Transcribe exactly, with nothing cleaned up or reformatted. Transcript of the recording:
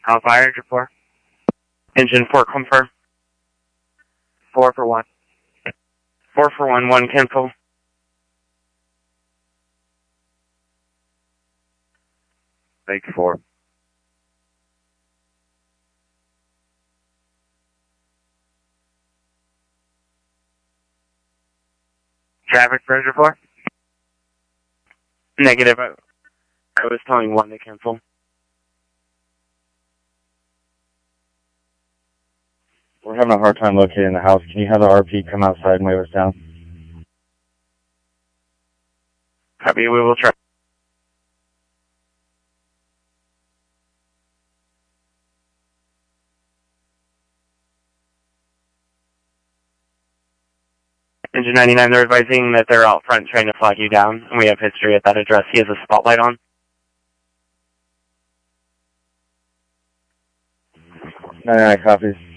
Alpha Air four. Engine four confirm. Four for one. Four for one, one cancel. Lake four. Traffic for four. Negative. I, I was telling one to cancel. We're having a hard time locating the house. Can you have the R P come outside and wave us down? Copy, we will try. Engine ninety-nine, they're advising that they're out front trying to flag you down, and we have history at that address. He has a spotlight on. ninety-nine copies.